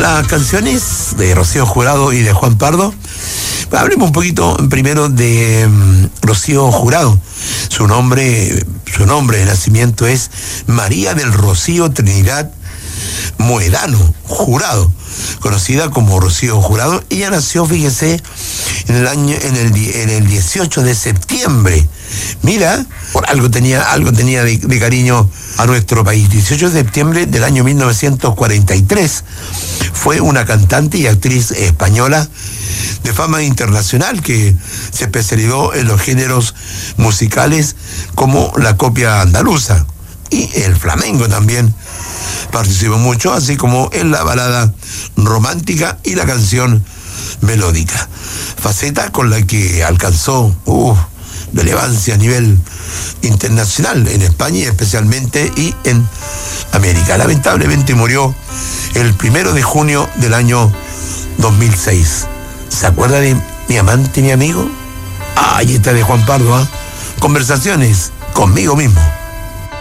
las canciones de Rocío Jurado y de Juan Pardo. Hablemos un poquito primero de Rocío Jurado. Su nombre de nacimiento es María del Rocío Trinidad Moedano Jurado, conocida como Rocío Jurado. Ella nació, fíjese, en el 18 de septiembre. Mira, por algo tenía de cariño a nuestro país. 18 de septiembre del año 1943. Fue una cantante y actriz española de fama internacional que se especializó en los géneros musicales como la copia andaluza y el flamenco también. Participó mucho, así como en la balada romántica y la canción melódica. Faceta con la que alcanzó relevancia a nivel internacional en España y especialmente y en América. Lamentablemente murió el 1 de junio del año 2006. ¿Se acuerda de mi amante, mi amigo? Ahí está de Juan Pardo, ¿eh? Conversaciones conmigo mismo.